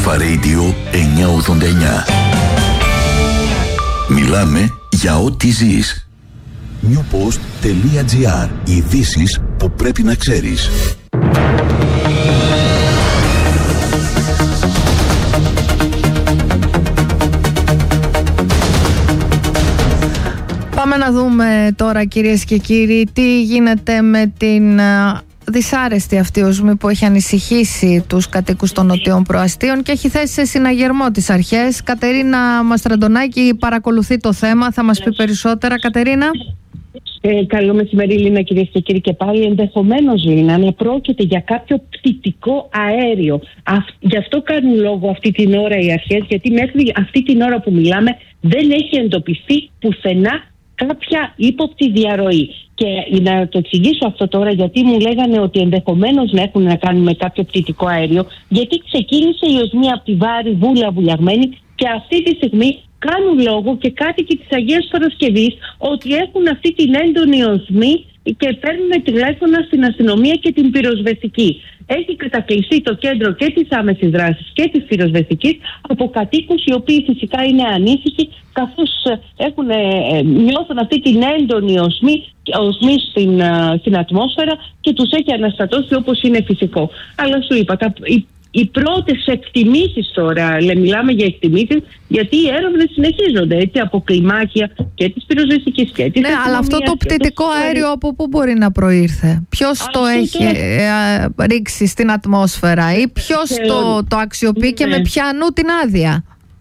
Alpha Radio 989. Μιλάμε για ό,τι ζεις. newpost.gr. Ειδήσεις που πρέπει να ξέρεις. Πάμε να δούμε τώρα, κυρίες και κύριοι, τι γίνεται με την δυσάρεστη αυτή οσμή που έχει ανησυχήσει τους κατοίκους των νοτιών προαστίων και έχει θέσει σε συναγερμό τις αρχές. Κατερίνα Μαστραντονάκη παρακολουθεί το θέμα, θα μας πει περισσότερα. Κατερίνα. Καλό μεσημέρι, Λίνα, κυρίες και κύριοι, και πάλι. Ενδεχομένως, Λίνα, να πρόκειται για κάποιο πτυτικό αέριο. Γι' αυτό κάνουν λόγο αυτή την ώρα οι αρχές, γιατί μέχρι αυτή την ώρα που μιλάμε δεν έχει εντοπιστεί πουθενά κάποια ύποπτη διαρροή. Και να το εξηγήσω αυτό τώρα, γιατί μου λέγανε ότι ενδεχομένως να έχουν να κάνουν με κάποιο πτυτικό αέριο, γιατί ξεκίνησε η οσμή από τη Βάρη Βούλα Βουλιαγμένη και αυτή τη στιγμή κάνουν λόγο και κάτοικοι της Αγίας Παρασκευής ότι έχουν αυτή την έντονη οσμή και παίρνουν τηλέφωνα στην αστυνομία και την πυροσβεστική. Έχει κατακλειστεί το κέντρο και της άμεσης δράσης και της πυροσβεστικής από κατοίκους οι οποίοι φυσικά είναι ανήσυχοι, καθώς νιώθουν αυτή την έντονη οσμή στην ατμόσφαιρα και τους έχει αναστατώσει όπως είναι φυσικό. Αλλά σου είπα, οι πρώτες εκτιμήσεις τώρα, μιλάμε για εκτιμήσεις, γιατί οι έρευνες συνεχίζονται έτσι, από κλιμάκια και της πυροσβεστικής και της αστυνομίας. Αλλά αυτό το πτυτικό αέριο από πού μπορεί να προήρθε? Ποιος το έχει ρίξει στην ατμόσφαιρα ή ποιος το αξιοποιεί και με ποια την άδεια?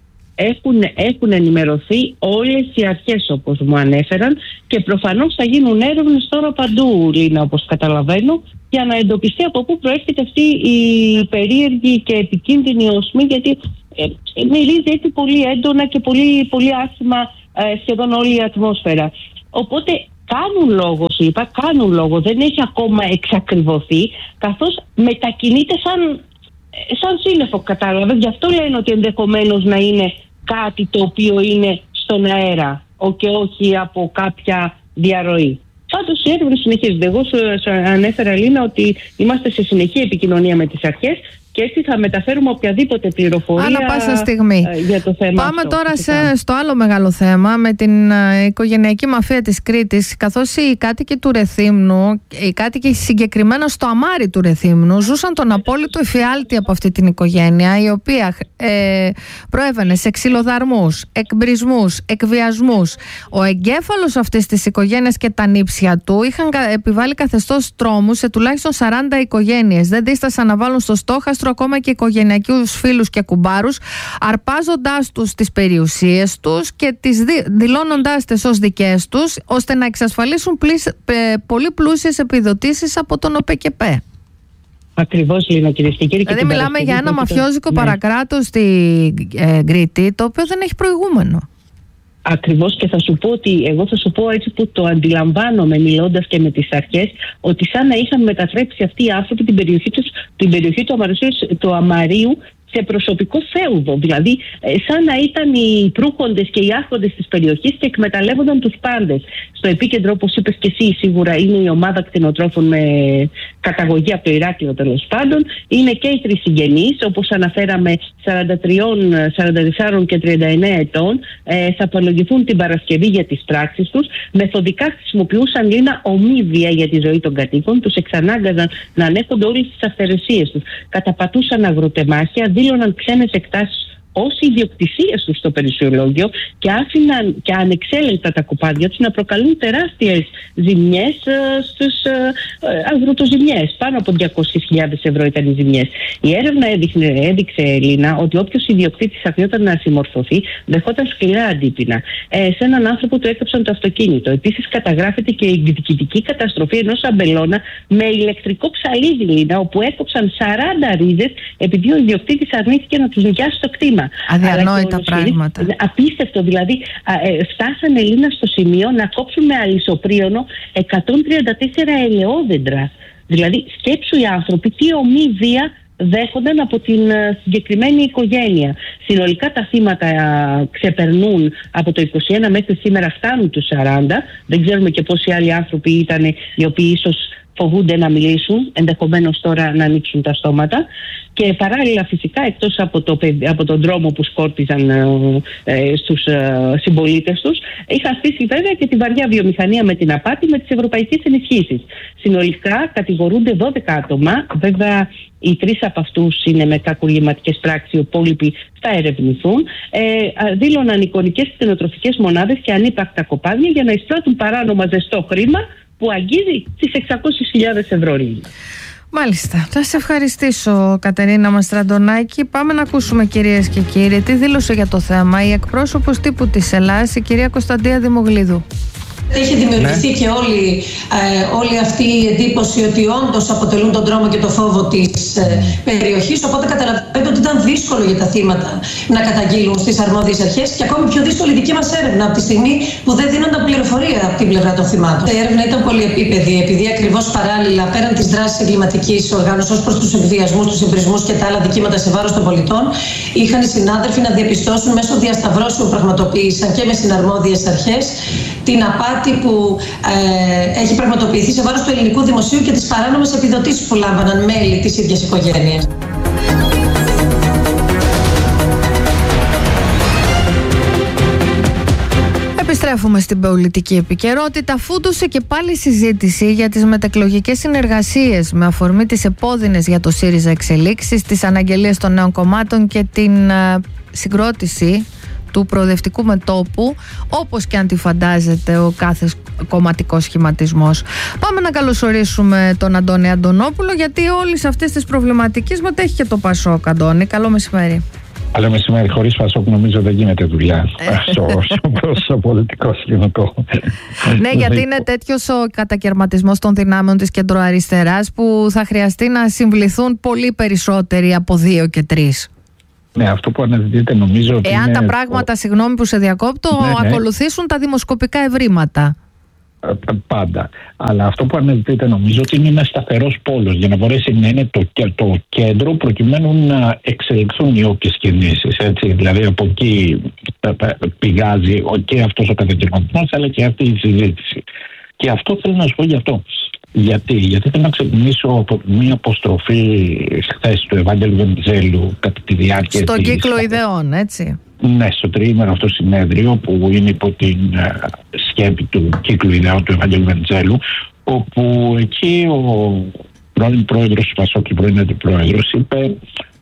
Έχουν ενημερωθεί όλες οι αρχές, όπως μου ανέφεραν, και προφανώς θα γίνουν έρευνες τώρα παντού, Λίνα, όπως καταλαβαίνω, για να εντοπιστεί από πού προέρχεται αυτή η περίεργη και επικίνδυνη οσμή, γιατί μυρίζει έτσι πολύ έντονα και πολύ, πολύ άσχημα σχεδόν όλη η ατμόσφαιρα. Οπότε κάνουν λόγο, δεν έχει ακόμα εξακριβωθεί, καθώς μετακινείται σαν σύννεφο, κατάλαβες. Γι' αυτό λένε ότι ενδεχομένως να είναι κάτι το οποίο είναι στον αέρα και όχι από κάποια διαρροή. Πάντως οι έρευνες συνεχίζονται. Εγώ σου ανέφερα, Λίνα, ότι είμαστε σε συνεχή επικοινωνία με τις αρχές και έτσι θα μεταφέρουμε οποιαδήποτε πληροφορία ανά πάσα στιγμή για το θέμα. Πάμε αυτό, τώρα στο άλλο μεγάλο θέμα, με την οικογενειακή μαφία της Κρήτης, καθώς οι κάτοικοι του Ρεθύμνου, οι κάτοικοι συγκεκριμένα στο αμάρι του Ρεθύμνου, ζούσαν τον απόλυτο εφιάλτη από αυτή την οικογένεια, η οποία προέβαινε σε ξυλοδαρμούς, εκμπρισμούς, εκβιασμούς. Ο εγκέφαλος αυτής της οικογένειας και τα νύψια του είχαν επιβάλει καθεστώς τρόμου σε τουλάχιστον 40 οικογένειες. Δεν δίστασαν να βάλουν στο στόχαστρο ακόμα και οικογενειακούς φίλους και κουμπάρους, αρπάζοντάς τους τις περιουσίες τους και τις δηλώνοντάς τις ως δικές τους, ώστε να εξασφαλίσουν πολύ πλούσιες επιδοτήσεις από τον ΟΠΕΚΕΠΕ. Ακριβώς, Λίνα, κυρίες και κύριοι. Δηλαδή μιλάμε για ένα μαφιόζικο παρακράτος στην Κρήτη, το οποίο δεν έχει προηγούμενο. Ακριβώς, και εγώ θα σου πω έτσι που το αντιλαμβάνομαι μιλώντας και με τις αρχές, ότι σαν να είχαν μετατρέψει αυτοί οι άνθρωποι την περιοχή του Αμαρίου σε προσωπικό φέουδο. Δηλαδή, σαν να ήταν οι προύχοντες και οι άρχοντες της περιοχής και εκμεταλλεύονταν τους πάντες. Στο επίκεντρο, όπως είπες και εσύ, σίγουρα είναι η ομάδα κτηνοτρόφων με καταγωγή από το Ηράκλειο, τέλος πάντων. Είναι και οι τρεις συγγενείς, όπως αναφέραμε, 43, 44 και 39 ετών. Θα απολογηθούν την Παρασκευή για τις πράξεις τους. Μεθοδικά χρησιμοποιούσαν, Λίνα, ομή βία για τη ζωή των κατοίκων. Τους εξανάγκαζαν να ανέχονται όλες τις αυθαιρεσίες τους. Καταπατούσαν αγροτεμάχια, δήλωναν ξένες εκτάσεις ως ιδιοκτησίες τους στο περιουσιολόγιο και άφηναν και ανεξέλεγκτα τα κοπάδια τους να προκαλούν τεράστιες ζημιές στους αγροτοζημιές. Πάνω από 200.000 ευρώ ήταν οι ζημιές. Η έρευνα έδειξε, Λίνα, ότι όποιος ιδιοκτήτης αφιόταν να συμμορφωθεί δεχόταν σκληρά αντίπεινα. Σε έναν άνθρωπο του έκαψαν το αυτοκίνητο. Επίσης καταγράφεται και η διοικητική καταστροφή ενός αμπελώνα με ηλεκτρικό ψαλίδι, Λίνα, όπου έκοψαν 40 ρίζες επειδή ο ιδιοκτήτης αρνήθηκε να τους νοικιάσει το κτήμα. Αδιανόητα πράγματα. Απίστευτο, δηλαδή φτάσανε, Λίνα, στο σημείο να κόψουν με αλυσοπρίωνο 134 ελαιόδεντρα. Δηλαδή σκέψου οι άνθρωποι τι ομή βία δέχονταν από την συγκεκριμένη οικογένεια. Συνολικά τα θύματα ξεπερνούν από το 21 μέχρι σήμερα, φτάνουν τους 40. Δεν ξέρουμε και πόσοι άλλοι άνθρωποι ήταν οι οποίοι ίσως φοβούνται να μιλήσουν, ενδεχομένως τώρα να ανοίξουν τα στόματα. Και παράλληλα φυσικά, εκτός από τον δρόμο που σκόρπιζαν στους συμπολίτες τους, είχαν στήσει βέβαια και τη βαριά βιομηχανία με την απάτη με τις ευρωπαϊκές ενισχύσεις. Συνολικά κατηγορούνται 12 άτομα, βέβαια οι 3 από αυτούς είναι με κακουργηματικές πράξεις, οι υπόλοιποι θα ερευνηθούν. Δήλωναν εικονικές κτηνοτροφικές μονάδες και ανύπαρκτα κοπάδια για να εισπράττουν παράνομα ζεστό χρήμα που αγγίζει τις 600.000 ευρώ. Μάλιστα. Θα σε ευχαριστήσω, Κατερίνα Μαστραντονάκη. Πάμε να ακούσουμε, κυρίες και κύριοι, τι δήλωσε για το θέμα η εκπρόσωπος τύπου της Ελλάδας, η κυρία Κωνσταντία Δημογλίδου. Έχει δημιουργηθεί και όλη αυτή η εντύπωση ότι όντως αποτελούν τον τρόμο και το φόβο της περιοχής. Οπότε καταλαβαίνετε ότι ήταν δύσκολο για τα θύματα να καταγγείλουν στις αρμόδιες αρχές και ακόμη πιο δύσκολη η δική μας έρευνα από τη στιγμή που δεν δίνονταν πληροφορία από την πλευρά των θυμάτων. Η έρευνα ήταν πολυεπίπεδη, επειδή ακριβώς παράλληλα πέραν της δράσης εγκληματικής οργάνωσης ως προς τους εκβιασμούς, τους εμπρισμούς και τα άλλα δικήματα σε βάρος των πολιτών, είχαν οι συνάδελφοι να διαπιστώσουν μέσω διασταυρώσεων που πραγματοποίησαν και με συναρμόδιες αρχές την απάτη που έχει πραγματοποιηθεί σε βάρος του ελληνικού δημοσίου και τις παράνομες επιδοτήσεις που λάμβαναν μέλη της ίδιας οικογένειας. Επιστρέφουμε στην πολιτική επικαιρότητα. Φούντωσε και πάλι συζήτηση για τις μετεκλογικές συνεργασίες με αφορμή τις επώδυνες για το ΣΥΡΙΖΑ εξελίξεις, τις αναγγελίες των νέων κομμάτων και την συγκρότηση του προοδευτικού μετώπου, όπως και αν τη φαντάζεται ο κάθε κομματικός σχηματισμός. Πάμε να καλωσορίσουμε τον Αντώνη Αντωνόπουλο, γιατί όλες αυτές τις προβληματικές μετέχει και το Πασόκ. Αντώνη, καλό μεσημέρι. Καλό μεσημέρι. Χωρίς Πασόκ νομίζω δεν γίνεται δουλειά στο πολιτικό σκηνικό. Ναι, γιατί είναι τέτοιος ο κατακαιρματισμός των δυνάμεων της κεντροαριστεράς που θα χρειαστεί να συμβληθούν πολύ περισσότεροι από 2 και 3. Ναι, αυτό που αναζητείτε νομίζω ότι εάν τα πράγματα, συγγνώμη που σε διακόπτω, ακολουθήσουν τα δημοσκοπικά ευρήματα. Πάντα. Αλλά αυτό που αναζητείτε νομίζω ότι είναι ένας σταθερός πόλος για να μπορέσει να είναι το κέντρο προκειμένου να εξελιχθούν οι όποιες κινήσεις. Δηλαδή από εκεί πηγάζει και αυτός ο κατακαιρματισμός αλλά και αυτή η συζήτηση. Και αυτό θέλω να σου πω γι' αυτό. Γιατί θέλω να ξεκινήσω από μια αποστροφή χθες του Ευάγγελου Βενιζέλου κατά τη διάρκεια στον κύκλο ιδεών, έτσι. Ναι, στο τριήμερο αυτό συνέδριο που είναι υπό την σκέπη του κύκλου ιδεών του Ευάγγελου Βενιζέλου, όπου εκεί ο πρώην πρόεδρος του Πασόκ και πρώην αντιπρόεδρος είπε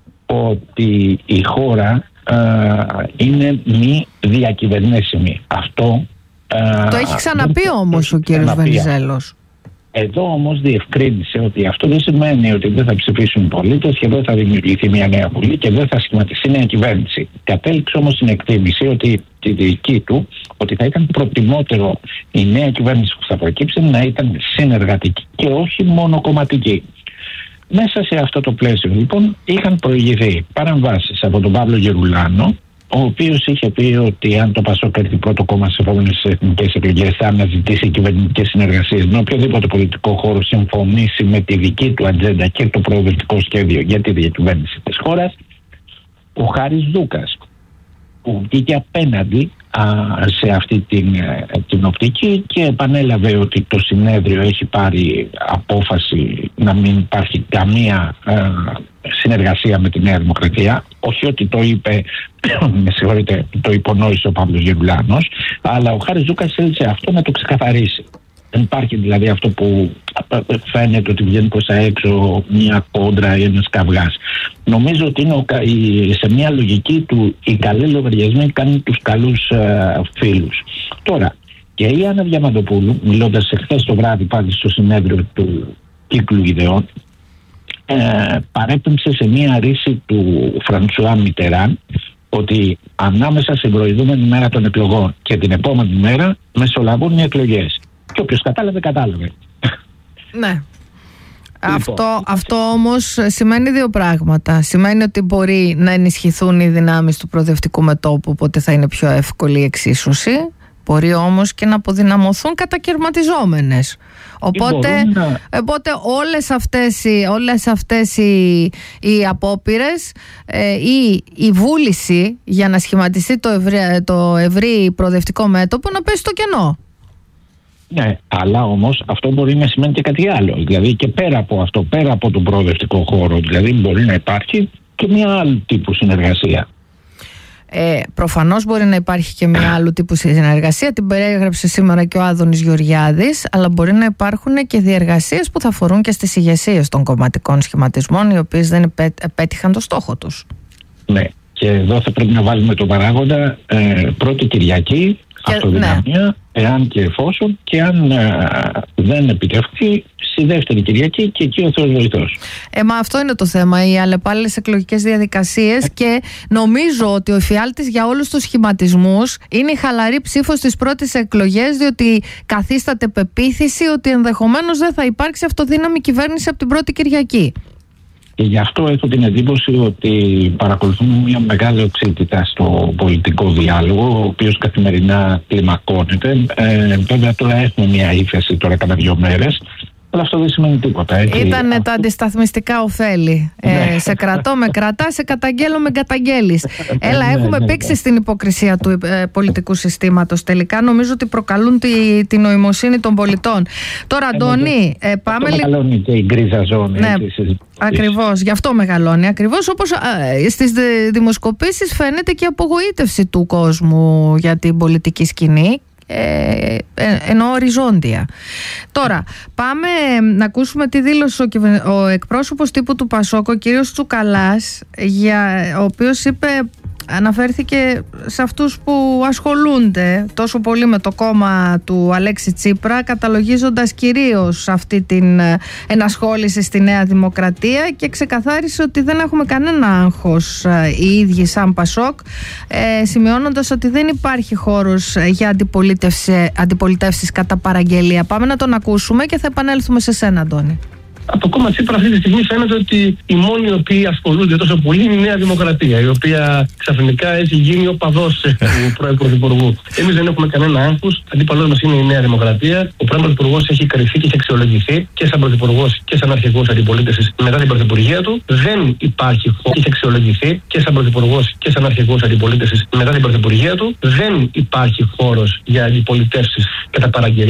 ότι η χώρα είναι μη διακυβερνήσιμη. Αυτό το έχει ξαναπεί όμως ο κύριος Βενιζέλος. Εδώ όμως διευκρίνησε ότι αυτό δεν σημαίνει ότι δεν θα ψηφίσουν οι πολίτες και δεν θα δημιουργηθεί μια νέα βουλή και δεν θα σχηματιστεί νέα κυβέρνηση. Κατέληξε όμως την εκτίμηση ότι τη δική του ότι θα ήταν προτιμότερο η νέα κυβέρνηση που θα προκύψει να ήταν συνεργατική και όχι μονοκομματική. Μέσα σε αυτό το πλαίσιο λοιπόν είχαν προηγηθεί παρεμβάσεις από τον Παύλο Γερουλάνο, ο οποίος είχε πει ότι αν το Πασόκ έρθει πρώτο κόμμα στις επόμενες εθνικές εκλογές θα αναζητήσει κυβερνητικές συνεργασίες με οποιοδήποτε πολιτικό χώρο συμφωνήσει με τη δική του ατζέντα και το προοδευτικό σχέδιο για τη διακυβέρνηση της χώρας. Ο Χάρης Δούκας, που βγήκε απέναντι σε αυτή την οπτική και επανέλαβε ότι το συνέδριο έχει πάρει απόφαση να μην υπάρχει καμία συνεργασία με τη Νέα Δημοκρατία. Όχι ότι το είπε, με συγχωρείτε, το υπονόησε ο Παύλος Γερουλάνος, αλλά ο Χάρης Δούκας θέλησε αυτό να το ξεκαθαρίσει. Δεν υπάρχει δηλαδή αυτό που φαίνεται ότι βγαίνει προς τα έξω μια κόντρα ή ένας καυγάς. Νομίζω ότι είναι σε μια λογική του οι καλοί λογαριασμοί κάνουν τους καλούς φίλους. Τώρα, και η Άννα Διαμαντοπούλου, μιλώντας εχθές το βράδυ πάλι στο συνέδριο του κύκλου ιδεών, παρέπεμψε σε μια ρίση του Φρανσουά Μιτεράν ότι ανάμεσα στην προηγούμενη μέρα των εκλογών και την επόμενη μέρα μεσολαβούν οι εκλογές. Και όποιος κατάλαβε, κατάλαβε. Ναι. Αυτό όμως σημαίνει 2 πράγματα. Σημαίνει ότι μπορεί να ενισχυθούν οι δυνάμεις του προοδευτικού μετώπου, οπότε θα είναι πιο εύκολη η εξίσωση. Μπορεί όμως και να αποδυναμωθούν κατακαιρματιζόμενες. Οπότε όλες αυτές οι απόπειρες ή η βούληση για να σχηματιστεί το ευρύ προοδευτικό μέτωπο να πέσει στο κενό. Ναι, αλλά όμως αυτό μπορεί να σημαίνει και κάτι άλλο. Δηλαδή και πέρα από αυτό, πέρα από τον προοδευτικό χώρο, δηλαδή μπορεί να υπάρχει και μια άλλη τύπου συνεργασία. Προφανώς μπορεί να υπάρχει και μια άλλου τύπου συνεργασία, την περιέγραψε σήμερα και ο Άδωνης Γεωργιάδης, αλλά μπορεί να υπάρχουν και διεργασίες που θα αφορούν και στις ηγεσίες των κομματικών σχηματισμών, οι οποίες δεν επέτυχαν το στόχο τους. Ναι, και εδώ θα πρέπει να βάλουμε τον παράγοντα πρώτη Κυριακή, αυτοδυναμία, εάν και εφόσον, και αν δεν επιτευχθεί, στη δεύτερη Κυριακή, και εκεί ο Θεός βοηθός. Μα αυτό είναι το θέμα, οι αλλεπάλληλες εκλογικές διαδικασίες, και νομίζω ότι ο εφιάλτης για όλους τους σχηματισμούς είναι η χαλαρή ψήφος στις πρώτες εκλογές, διότι καθίσταται πεποίθηση ότι ενδεχομένως δεν θα υπάρξει αυτοδύναμη κυβέρνηση από την πρώτη Κυριακή. Και γι' αυτό έχω την εντύπωση ότι παρακολουθούμε μια μεγάλη οξύτητα στο πολιτικό διάλογο, ο οποίος καθημερινά κλιμακώνεται. Βέβαια τώρα έχουμε μια ύφεση τώρα κατά 2 μέρες, αλλά αυτό δεν σημαίνει τίποτα. Ήτανε τα αντισταθμιστικά ωφέλη. Σε κρατώ, με κρατά, σε καταγγέλω, με καταγγέλεις. Έλα, έχουμε πήξει στην υποκρισία του πολιτικού συστήματος. Τελικά νομίζω ότι προκαλούν τη νοημοσύνη των πολιτών. Τώρα, Αντώνη, πάμε λίγο. Μεγαλώνει και η γκρίζα ζώνη. Ναι, ακριβώς, γι' αυτό μεγαλώνει. Ακριβώς όπως στις δημοσκοπήσεις φαίνεται και η απογοήτευση του κόσμου για την πολιτική σκηνή. Ενώ οριζόντια. Τώρα πάμε να ακούσουμε τι δήλωσε ο εκπρόσωπος τύπου του Πασόκ, ο κύριος Τσουκαλάς, ο οποίος αναφέρθηκε σε αυτούς που ασχολούνται τόσο πολύ με το κόμμα του Αλέξη Τσίπρα, καταλογίζοντας κυρίως αυτή την ενασχόληση στη Νέα Δημοκρατία, και ξεκαθάρισε ότι δεν έχουμε κανένα άγχος οι ίδιοι σαν Πασόκ, σημειώνοντας ότι δεν υπάρχει χώρος για αντιπολιτεύσεις κατά παραγγελία. Πάμε να τον ακούσουμε και θα επανέλθουμε σε σένα, Αντώνη. Από το κόμμα Τσίπρα αυτή τη στιγμή φαίνεται ότι οι μόνοι οι οποίοι ασχολούνται τόσο πολύ είναι η Νέα Δημοκρατία, η οποία ξαφνικά έχει γίνει ο παδός του πρώην Πρωθυπουργού. Εμείς δεν έχουμε κανένα άγχος. Αντίπαλός μας είναι η Νέα Δημοκρατία. Ο πρώην Πρωθυπουργός έχει κριθεί και έχει αξιολογηθεί και σαν Πρωθυπουργός και σαν αρχηγός αντιπολίτευσης μετά την Πρωθυπουργία του. Δεν υπάρχει χώρος. Έχει αξιολογηθεί και σαν Πρωθυπουργός και σαν αρχηγός αντιπολίτευσης μετά την Πρωθυπουργία του. Δεν υπάρχει χώρος για αντιπολιτεύσεις κατά παραγγελία.